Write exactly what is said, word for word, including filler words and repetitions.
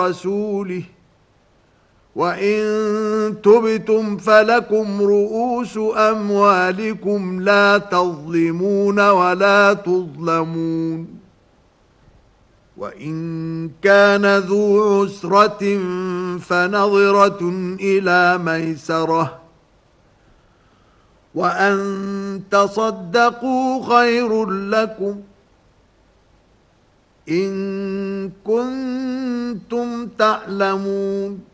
رسوله وإن تبتم فلكم رؤوس أموالكم لا تظلمون ولا تظلمون وإن كان ذو عسرة فنظرة إلى ميسرة وأن تصدقوا خير لكم إن كنتم تعلمون